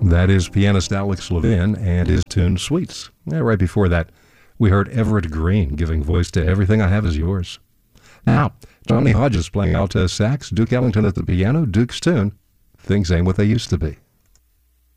That is pianist Alex Levin and his tune Sweets. Right before that, we heard Everett Green giving voice to Everything I Have Is Yours. Now, Johnny Hodges playing alto sax, Duke Ellington at the piano, Duke's tune, Things Ain't What They Used to Be.